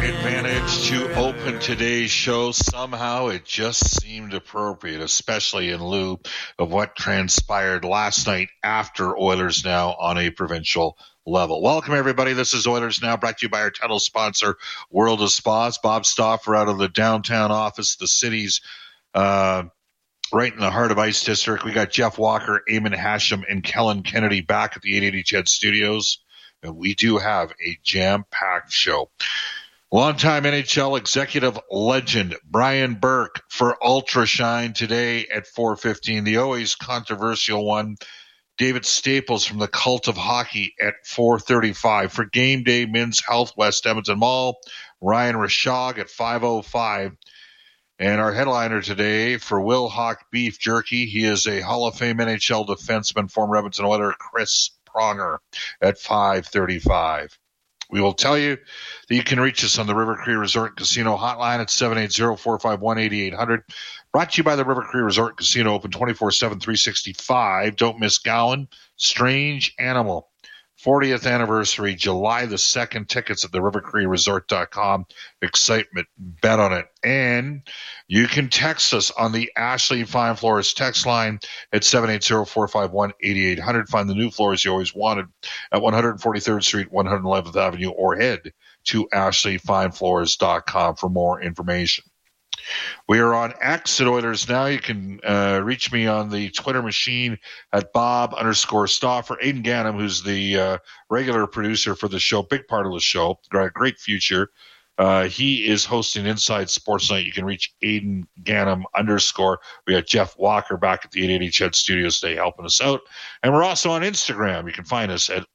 advantage to open today's show. Somehow it just seemed appropriate, especially in lieu of what transpired last night after Oilers Now on a provincial level. Welcome, everybody. This is Oilers Now, brought to you by our title sponsor, World of Spas. Bob Stauffer out of the downtown office, the city's right in the heart of Ice District. We got Jeff Walker, Eamon Hashem, and Kellen Kennedy back at the 880 CHED Studios. And we do have a jam-packed show. Longtime NHL executive legend Brian Burke for Ultra Shine today at 4:15. The always controversial one, David Staples from the Cult of Hockey at 4:35. For Game Day Men's Health West Edmonton Mall, Ryan Rashog at 5:05. And our headliner today for Will Hawk Beef Jerky, he is a Hall of Fame NHL defenseman, former Edmonton Oiler Chris Pronger at 5:35. We will tell you that you can reach us on the River Cree Resort Casino hotline at 780-451-8800. Brought to you by the River Cree Resort Casino, open 24/7, 365. Don't miss Gowan. Strange Animal, 40th anniversary, July the 2nd. Tickets at the rivercreeresort.com. Excitement, bet on it. And you can text us on the Ashley Fine Floors text line at 780-451-8800. Find the new floors you always wanted at 143rd Street, 111th Avenue, or head to ashleyfinefloors.com for more information. We are on X at Oilers Now. You can reach me on the Twitter machine at Bob_Stauffer. Aidan Gannam, who's the regular producer for the show, big part of the show, great future. He is hosting Inside Sports Night. You can reach Aidan Gannam _. We got Jeff Walker back at the 880 CHED Studios today helping us out. And we're also on Instagram. You can find us at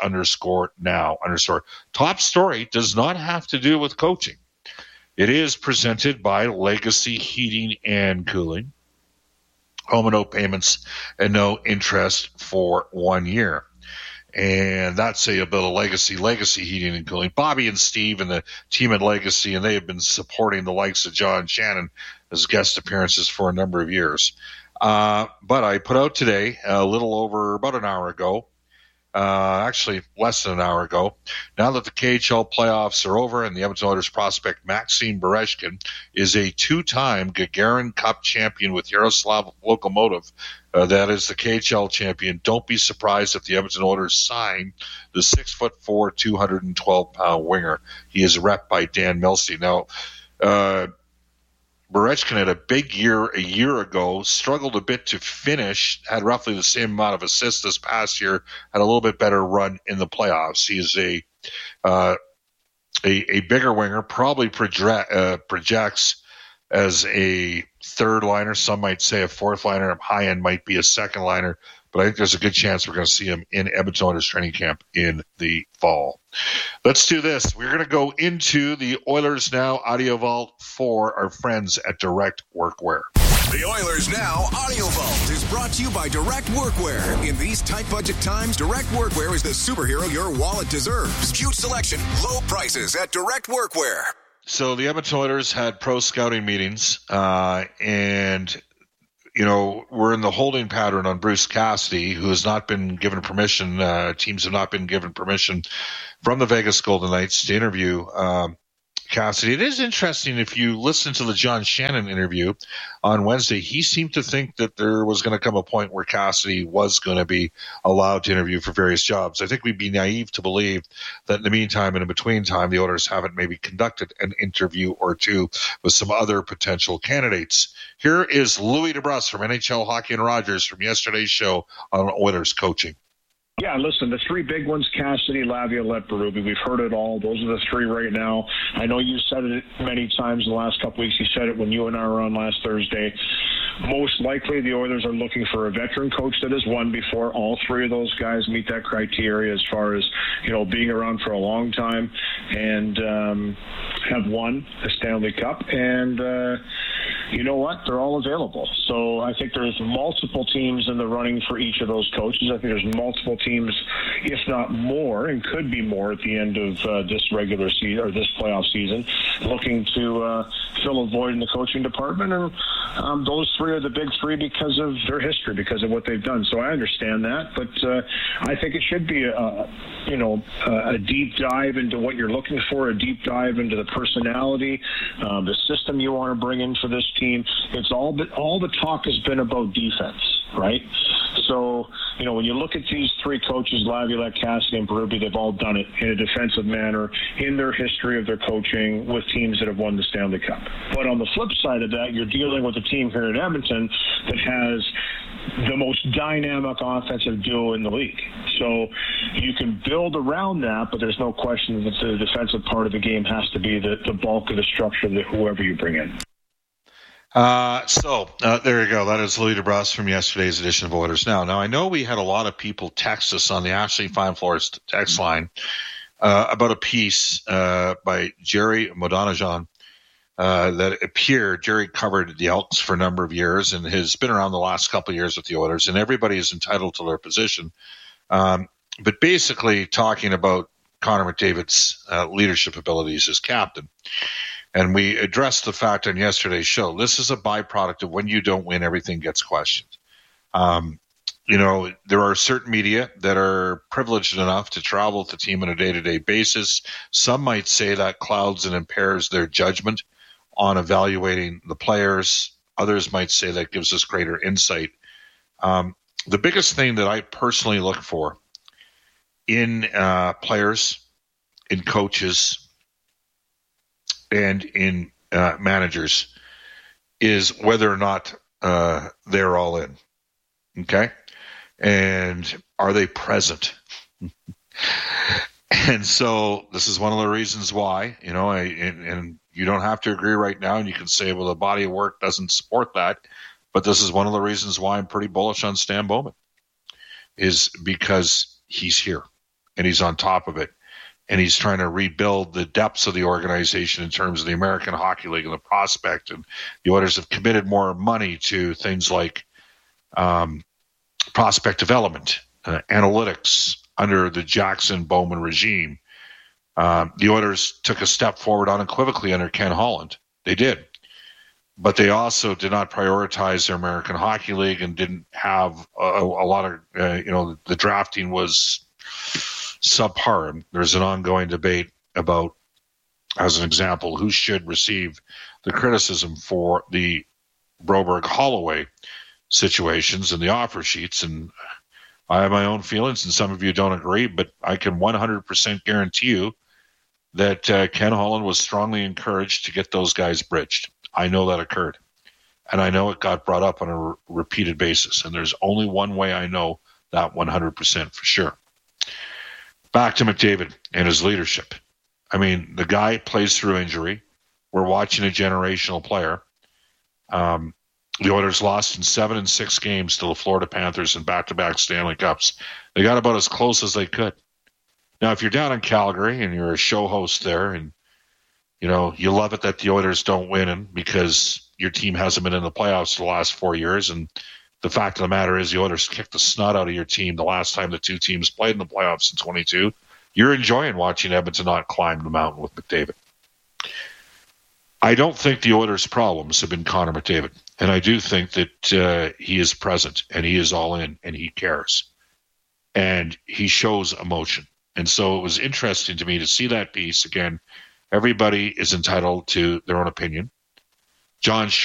Oilers_Now_. Top story does not have to do with coaching. It is presented by Legacy Heating and Cooling. Home and no payments and no interest for 1 year. And that's about a Legacy Heating and Cooling. Bobby and Steve and the team at Legacy, and they have been supporting the likes of John Shannon as guest appearances for a number of years. But I put out today, a little over about an hour ago, actually less than an hour ago, now that the KHL playoffs are over and the Edmonton Oilers prospect Maxim Berezhkin is a two-time Gagarin Cup champion with Yaroslav Lokomotiv. That is the KHL champion. Don't be surprised if the Edmonton Oilers sign the 6'4", 212-pound winger. He is repped by Dan Milstein. Now, Berezhkin had a big year a year ago, struggled a bit to finish, had roughly the same amount of assists this past year, had a little bit better run in the playoffs. He is a bigger winger, probably projects as a third liner. Some might say a fourth liner. High end might be a second liner. But I think there's a good chance we're going to see him in Edmonton Oilers training camp in the fall. Let's do this. We're going to go into the Oilers Now audio vault for our friends at Direct Workwear. The Oilers Now Audio Vault is brought to you by Direct Workwear. In these tight budget times, Direct Workwear is the superhero your wallet deserves. Huge selection, low prices at Direct Workwear. So the Edmonton Oilers had pro scouting meetings, and we're in the holding pattern on Bruce Cassidy, who has not been given permission. Teams have not been given permission from the Vegas Golden Knights to interview Cassidy. It is interesting, if you listen to the John Shannon interview on Wednesday, he seemed to think that there was going to come a point where Cassidy was going to be allowed to interview for various jobs. I think we'd be naive to believe that in the meantime and in between time, the Oilers haven't maybe conducted an interview or two with some other potential candidates. Here is Louis DeBrusk from NHL Hockey and Rogers from yesterday's show on Oilers coaching. Yeah, listen, the three big ones, Cassidy, Laviolette, Berube, we've heard it all. Those are the three right now. I know you said it many times in the last couple weeks. You said it when you and I were on last Thursday. Most likely the Oilers are looking for a veteran coach that has won before. All three of those guys meet that criteria as far as, being around for a long time and have won a Stanley Cup. And you know what? They're all available. So I think there's multiple teams in the running for each of those coaches. I think there's multiple teams, if not more, and could be more at the end of this regular season or this playoff season, looking to fill a void in the coaching department. And those three are the big three because of their history, because of what they've done. So I understand that, but I think it should be a deep dive into what you're looking for, a deep dive into the personality, the system you want to bring in for this team. It's all the talk has been about defense, right? So, when you look at these three coaches, Laviolette, Cassidy, and Berube, they've all done it in a defensive manner in their history of their coaching with teams that have won the Stanley Cup. But on the flip side of that, you're dealing with a team here in Edmonton that has the most dynamic offensive duo in the league. So you can build around that, but there's no question that the defensive part of the game has to be the bulk of the structure of whoever you bring in. So there you go. That is Louis DeBrusk from yesterday's edition of Oilers Now. Now, I know we had a lot of people text us on the Ashley Fine Floors text line about a piece by Jerry Modanajan that appeared. Jerry covered the Elks for a number of years and has been around the last couple of years with the Oilers, and everybody is entitled to their position. But basically talking about Connor McDavid's leadership abilities as captain. And we addressed the fact on yesterday's show, this is a byproduct of when you don't win, everything gets questioned. There are certain media that are privileged enough to travel with the team on a day-to-day basis. Some might say that clouds and impairs their judgment on evaluating the players. Others might say that gives us greater insight. The biggest thing that I personally look for in players, in coaches, and in managers is whether or not they're all in. Okay? And are they present? And so this is one of the reasons why, and you don't have to agree right now, and you can say, well, the body of work doesn't support that, but this is one of the reasons why I'm pretty bullish on Stan Bowman, is because he's here and he's on top of it. And he's trying to rebuild the depths of the organization in terms of the American Hockey League and the prospect. And the Oilers have committed more money to things like prospect development, analytics under the Jackson-Bowman regime. The Oilers took a step forward unequivocally under Ken Holland. They did. But they also did not prioritize their American Hockey League and didn't have a lot of, the drafting was subpar. There's an ongoing debate about, as an example, who should receive the criticism for the Broberg-Holloway situations and the offer sheets. And I have my own feelings, and some of you don't agree, but I can 100% guarantee you that Ken Holland was strongly encouraged to get those guys bridged. I know that occurred, and I know it got brought up on a repeated basis, and there's only one way I know that 100% for sure. Back to McDavid and his leadership. I mean, the guy plays through injury. We're watching a generational player. The Oilers lost in 7 and 6 games to the Florida Panthers in back-to-back Stanley Cups. They got about as close as they could. Now, if you're down in Calgary and you're a show host there and, you love it that the Oilers don't win because your team hasn't been in the playoffs for the last 4 years, and the fact of the matter is the Oilers kicked the snot out of your team the last time the two teams played in the playoffs in 22. You're enjoying watching Edmonton not climb the mountain with McDavid. I don't think the Oilers' problems have been Connor McDavid. And I do think that he is present and he is all in and he cares. And he shows emotion. And so it was interesting to me to see that piece. Again, everybody is entitled to their own opinion. John